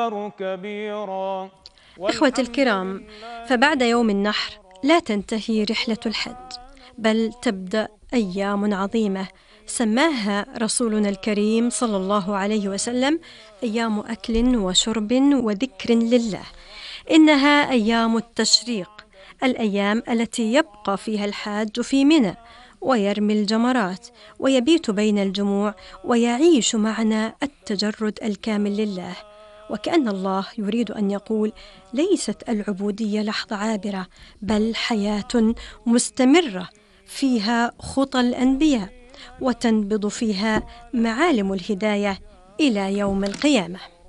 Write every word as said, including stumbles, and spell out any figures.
كبيرا. إخوة الكرام، فبعد يوم النحر لا تنتهي رحلة الحج، بل تبدأ أيام عظيمة سماها رسولنا الكريم صلى الله عليه وسلم أيام أكل وشرب وذكر لله. إنها أيام التشريق، الأيام التي يبقى فيها الحاج في منى ويرمي الجمرات ويبيت بين الجموع ويعيش معنى التجرد الكامل لله. وكأن الله يريد أن يقول: ليست العبودية لحظة عابرة، بل حياة مستمرة فيها خطى الأنبياء وتنبض فيها معالم الهداية إلى يوم القيامة.